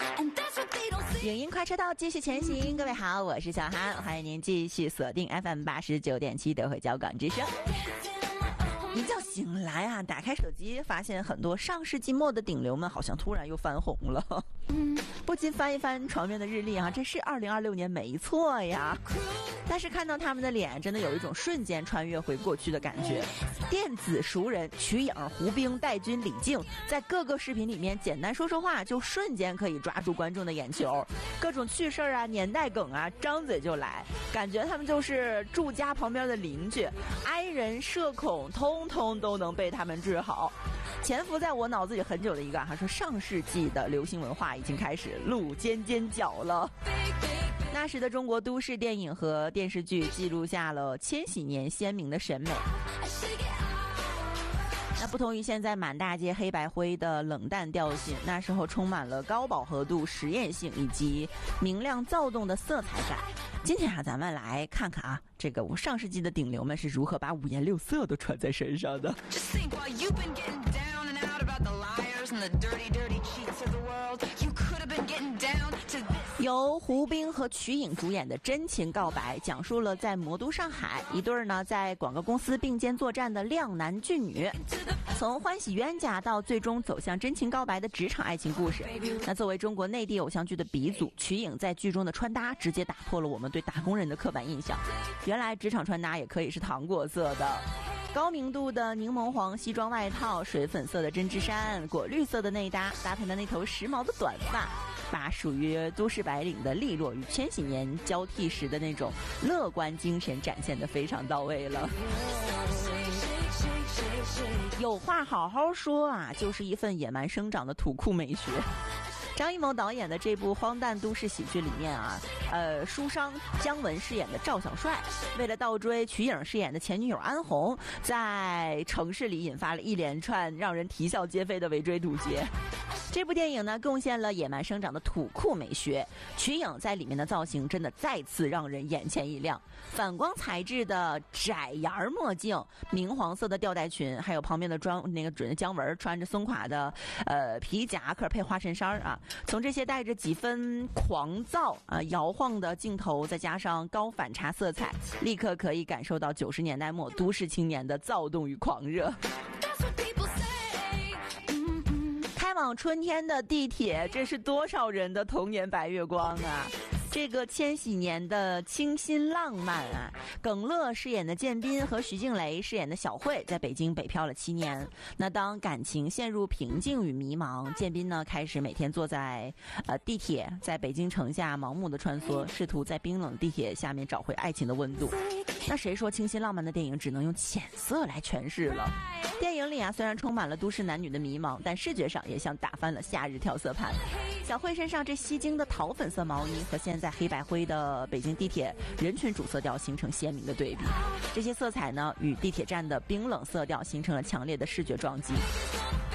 影音快车道继续前行，各位好，我是小韩，欢迎您继续锁定 FM89.7德惠交广之声。一觉醒来啊，打开手机，发现很多上世纪末的顶流们好像突然又翻红了，不禁翻一翻床边的日历啊，这是2026年没错呀。但是看到他们的脸，真的有一种瞬间穿越回过去的感觉。电子熟人瞿颖、胡兵、戴军、李静，在各个视频里面简单说说话，就瞬间可以抓住观众的眼球。各种趣事啊、年代梗啊，张嘴就来，感觉他们就是住家旁边的邻居，挨人社恐，通通都能被他们治好。潜伏在我脑子里很久的一个说上世纪的流行文化已经开始露尖尖角了。那时的中国都市电影和电视剧记录下了千禧年鲜明的审美。那不同于现在满大街黑白灰的冷淡调性，那时候充满了高饱和度、实验性以及明亮躁动的色彩感。今天咱们来看看这个上世纪的顶流们是如何把五颜六色都穿在身上的。由胡兵和瞿颖主演的《真情告白》讲述了在魔都上海一对呢在广告公司并肩作战的靓男俊女，从欢喜冤家到最终走向真情告白的职场爱情故事。那作为中国内地偶像剧的鼻祖，瞿颖在剧中的穿搭直接打破了我们对打工人的刻板印象，原来职场穿搭也可以是糖果色的。高明度的柠檬黄西装外套，水粉色的针织衫，果绿色的内搭，搭配的那头时髦的短发，把属于都市白领的利落与千禧年交替时的那种乐观精神展现得非常到位了。有话好好说就是一份野蛮生长的土库美学。张艺谋导演的这部荒诞都市喜剧里面书商姜文饰演的赵小帅，为了倒追瞿颖饰演的前女友安红，在城市里引发了一连串让人啼笑皆非的围追堵截。这部电影呢，贡献了野蛮生长的土库美学，瞿颖在里面的造型真的再次让人眼前一亮，反光材质的窄檐墨镜，明黄色的吊带裙，还有旁边的姜文穿着松垮的皮夹克配花衬衫从这些带着几分狂躁摇晃的镜头，再加上高反差色彩，立刻可以感受到90年代末都市青年的躁动与狂热。开往春天的地铁，这是多少人的童年白月光啊！这个千禧年的清新浪漫耿乐饰演的建斌和徐静蕾饰演的小慧在北京北漂了7年。那当感情陷入瓶颈与迷茫，建斌呢开始每天坐在地铁，在北京城下盲目的穿梭，试图在冰冷地铁下面找回爱情的温度。那谁说清新浪漫的电影只能用浅色来诠释了？电影里虽然充满了都市男女的迷茫，但视觉上也像打翻了夏日调色盘。小慧身上这吸睛的桃粉色毛衣和现在黑白灰的北京地铁人群主色调形成鲜明的对比，这些色彩呢与地铁站的冰冷色调形成了强烈的视觉撞击。